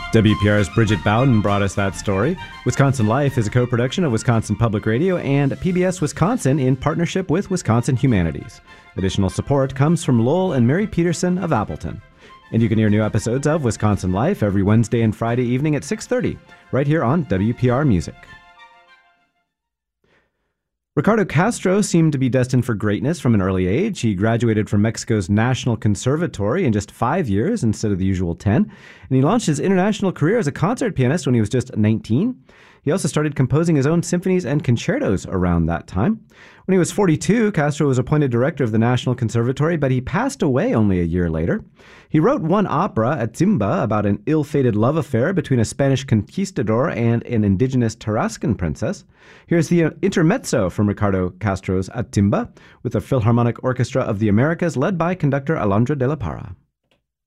WPR's Bridget Bowden brought us that story. Wisconsin Life is a co-production of Wisconsin Public Radio and PBS Wisconsin in partnership with Wisconsin Humanities. Additional support comes from Lowell and Mary Peterson of Appleton. And you can hear new episodes of Wisconsin Life every Wednesday and Friday evening at 6:30, right here on WPR Music. Ricardo Castro seemed to be destined for greatness from an early age. He graduated from Mexico's National Conservatory in just 5 years instead of the usual 10, and he launched his international career as a concert pianist when he was just 19. He also started composing his own symphonies and concertos around that time. When he was 42, Castro was appointed director of the National Conservatory, but he passed away only a year later. He wrote one opera, Atimba, about an ill-fated love affair between a Spanish conquistador and an indigenous Tarascan princess. Here's the intermezzo from Ricardo Castro's Atimba with the Philharmonic Orchestra of the Americas led by conductor Alondra de la Parra.